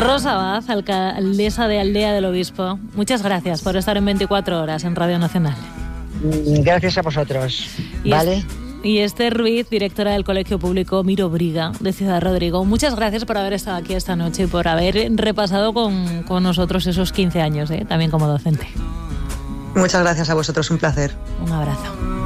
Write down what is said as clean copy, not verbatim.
Rosa Abad, alcaldesa de Aldea del Obispo, muchas gracias por estar en 24 horas en Radio Nacional. Gracias a vosotros. ¿Vale? Y Esther Ruiz, directora del Colegio Público Miro Briga de Ciudad Rodrigo. Muchas gracias por haber estado aquí esta noche y por haber repasado con nosotros esos 15 años, también como docente. Muchas gracias a vosotros, un placer. Un abrazo.